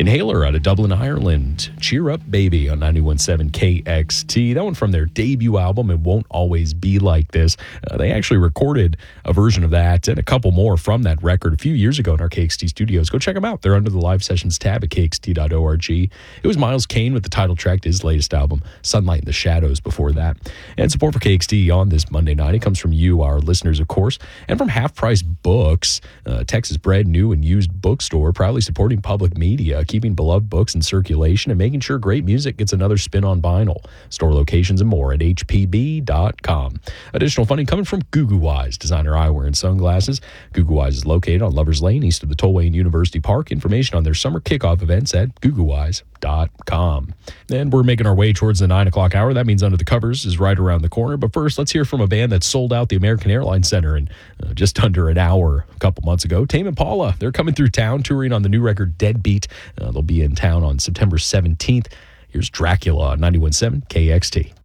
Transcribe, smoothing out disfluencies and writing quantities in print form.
Inhaler out of Dublin, Ireland. Cheer Up Baby on 91.7 KXT. That one from their debut album, It Won't Always Be Like This. They actually recorded a version of that and a couple more from that record a few years ago in our KXT studios. Go check them out. They're under the live sessions tab at kxt.org. It was Miles Kane with the title track to his latest album, Sunlight in the Shadows, before that. And support for KXT on this Monday night. It comes from you, our listeners, of course, and from Half Price Books, Texas bred, new and used bookstore, proudly supporting public media, keeping beloved books in circulation, and making sure great music gets another spin on vinyl. Store locations and more at hpb.com. Additional funding coming from Goo Eyes, designer eyewear and sunglasses. Goo Eyes is located on Lovers Lane, east of the Tollway and University Park. Information on their summer kickoff events at googooeyes.com. And we're making our way towards the 9 o'clock hour. That means Under the Covers is right around the corner. But first, let's hear from a band that sold out the American Airlines Center in just under an hour a couple months ago. Tame Impala, they're coming through town, touring on the new record Deadbeat. They'll be in town on September 17th. Here's Dracula on 91.7 KXT.